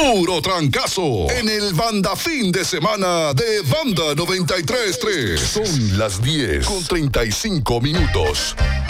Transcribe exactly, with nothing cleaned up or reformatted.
Puro trancazo en el Banda Fin de Semana de Banda noventa y tres punto tres. Son las diez con treinta y cinco minutos.